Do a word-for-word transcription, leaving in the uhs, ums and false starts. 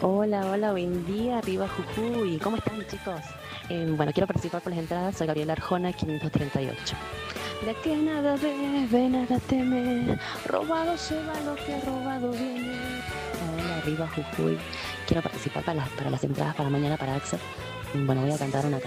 Hola, hola, buen día, arriba Jujuy. ¿Cómo están, chicos? Eh, bueno, quiero participar por las entradas. Soy Gabriela Arjona, quinientos treinta y ocho. De que nada debe, nada teme. Robado se va lo que robado viene. Hola, arriba Jujuy. Quiero participar para las, para las entradas para mañana para Axel. Bueno, voy a cantar una